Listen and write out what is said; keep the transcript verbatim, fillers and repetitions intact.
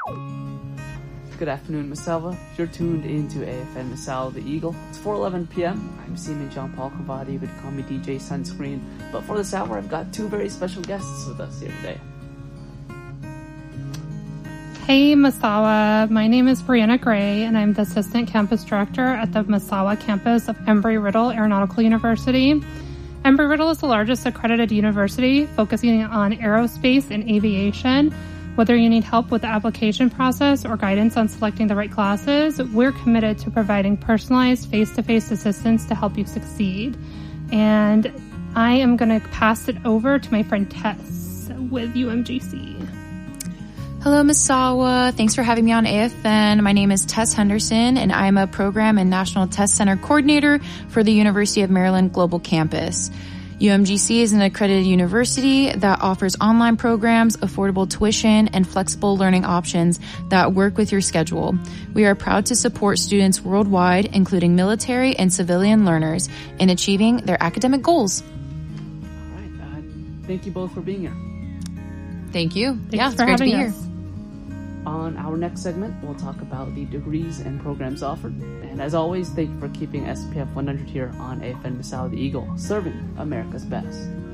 Good afternoon, Misawa. You're tuned into A F N Misawa the Eagle. It's four eleven p.m. I'm Seaman John Paul Cavati. You could call me D J Sunscreen. But for this hour, I've got two very special guests with us here today. Hey, Misawa. My name is Brianna Gray, and I'm the Assistant Campus Director at the Misawa campus of Embry-Riddle Aeronautical University. Embry-Riddle is the largest accredited university focusing on aerospace and aviation. Whether you need help with the application process or guidance on selecting the right classes, we're committed to providing personalized face-to-face assistance to help you succeed. And I am going to pass it over to my friend Tess with U M G C. Hello, Misawa. Thanks for having me on A F N. My name is Tess Henderson, and I'm a Program and National Test Center Coordinator for the University of Maryland Global Campus. U M G C is an accredited university that offers online programs, affordable tuition, and flexible learning options that work with your schedule. We are proud to support students worldwide, including military and civilian learners, in achieving their academic goals. All right. Uh, thank you both for being here. Thank you. Thanks yeah, it's for great to be having here. us. On our next segment, we'll talk about the degrees and programs offered. And as always, thank you for keeping S P F one hundred here on A F N Misawa the Eagle, serving America's best.